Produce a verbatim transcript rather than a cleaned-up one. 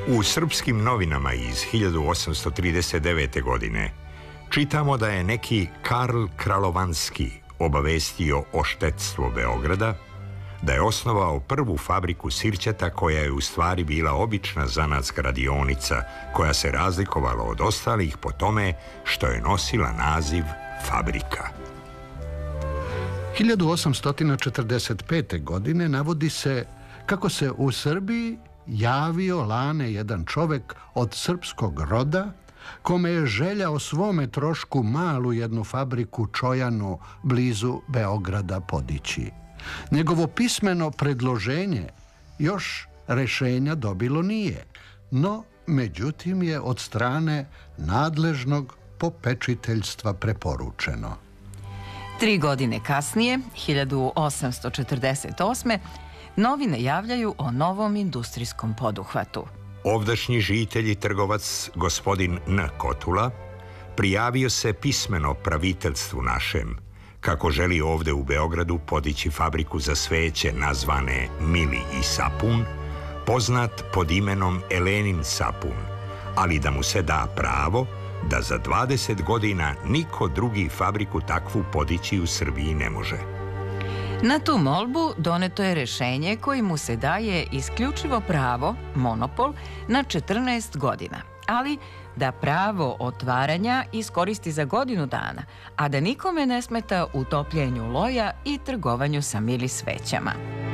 U srpskim novinama iz hiljadu osamsto trideset devete. godine čitamo da je neki Karl Kralovanski obavestio oštetstvo Beograda, da je osnovao prvu fabriku sirćeta koja je u stvari bila obična zanatska radionica koja se razlikovala od ostalih po tome što je nosila naziv fabrika. hiljadu osamsto četrdeset pete. godine navodi se kako se u Srbiji javio lane jedan čovek od srpskog roda kome je želja o svome trošku malu jednu fabriku čojanu blizu Beograda podići. Njegovo pismeno predloženje još rešenja dobilo nije, no međutim je od strane nadležnog popečiteljstva preporučeno. Tri godine kasnije, hiljadu osamsto četrdeset osme. novine javljaju o novom industrijskom poduhvatu. Ovdašnji žitelj i trgovac gospodin N. Kotula prijavio se pismeno praviteljstvu našem kako želi ovde u Beogradu podići fabriku za sveće nazvane Mili i Sapun, poznat pod imenom Elenin Sapun, ali da mu se da pravo da za dvadeset godina niko drugi fabriku takvu podići u Srbiji ne može. Na tu molbu doneto je rešenje koji mu se daje isključivo pravo, monopol, na četrnaest godina, ali da pravo otvaranja iskoristi za godinu dana, a da nikome ne smeta u topljenju loja i trgovanju sa mili svećama.